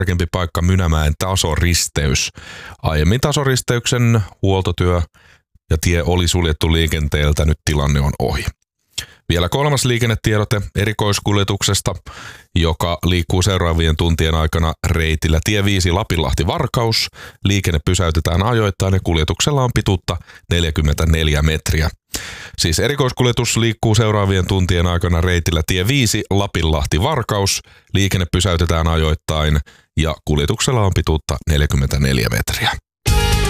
tarkempi paikka Mynämäen tasoristeys. Aiemmin tasoristeyksen huoltotyö ja tie oli suljettu liikenteeltä, nyt tilanne on ohi. Vielä 3. liikennetiedote erikoiskuljetuksesta, joka liikkuu seuraavien tuntien aikana reitillä tie 5 Lapinlahti-Varkaus. Liikenne pysäytetään ajoittain ja kuljetuksella on pituutta 44 metriä. Siis erikoiskuljetus liikkuu seuraavien tuntien aikana reitillä tie 5 Lapinlahti-Varkaus. Liikenne pysäytetään ajoittain ja kuljetuksella on pituutta 44 metriä.